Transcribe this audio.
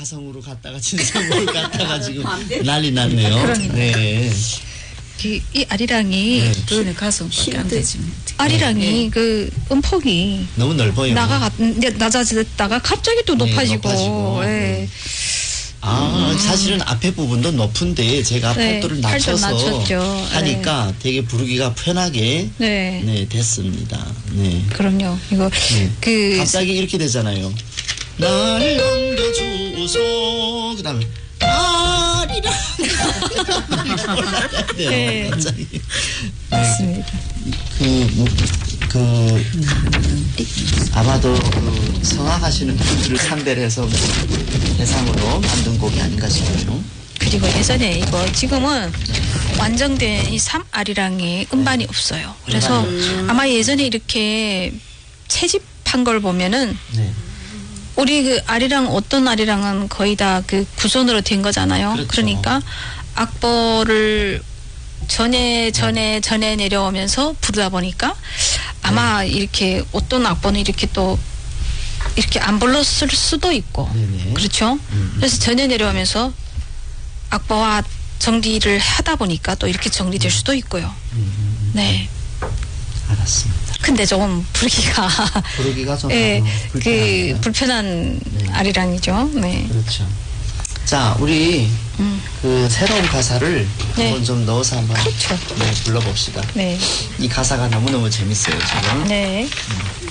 가성으로 갔다가 진성으로 갔다가 지금 난리 났네요. 그러니까. 네. 이 아리랑이 저는 가성밖에 안 되지. 아리랑이 그 음폭이 너무 넓어요. 낮아졌다가 갑자기 또 높아지고. 높아지고. 예. 사실은 앞에 부분도 높은데 제가 네, 팔도를 팔도 낮춰서 낮췄죠. 하니까 되게 부르기가 편하게 네. 됐습니다. 네. 그럼요. 이거 그 갑자기 이렇게 되잖아요. 날 넘겨주소 그다음에 아리랑 네. 갑자기 맞습니다. 아마도 그 성악하시는 분들을 상대로 해서 대상으로 만든 곡이 아닌가 싶어요. 그리고 예전에 이거 지금은 완성된 이 3아리랑에 음반이 없어요. 그래서 아마 예전에 이렇게 채집한 걸 보면은 네. 우리 그 아리랑 어떤 아리랑은 거의 다 그 구손으로 된 거잖아요. 그렇죠. 그러니까 악보를 전에 내려오면서 부르다 보니까 아마 이렇게 어떤 악보는 이렇게 또 이렇게 안 불렀을 수도 있고 네네. 그렇죠. 그래서 전에 내려오면서 악보와 정리를 하다 보니까 또 이렇게 정리될 수도 있고요. 네. 알았습니다. 근데 조금 부르기가 부르기가 좀 예, 불편합니다. 그 불편한 네. 아리랑이죠. 네. 그렇죠. 자, 우리 그 새로운 가사를 네. 한번 좀 넣어서 한번 그렇죠. 네, 불러봅시다. 네. 이 가사가 너무너무 재밌어요, 지금. 네.